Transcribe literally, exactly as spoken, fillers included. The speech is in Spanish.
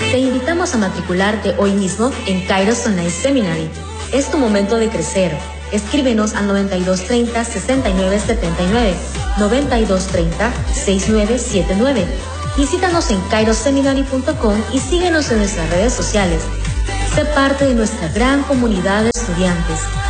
Te invitamos a matricularte hoy mismo en Kairos Online Seminary. Es tu momento de crecer. Escríbenos al noventa y dos treinta, sesenta y nueve setenta y nueve, noventa y dos treinta, sesenta y nueve setenta y nueve. Visítanos en kairos seminary punto com y síguenos en nuestras redes sociales. Sé parte de nuestra gran comunidad de estudiantes.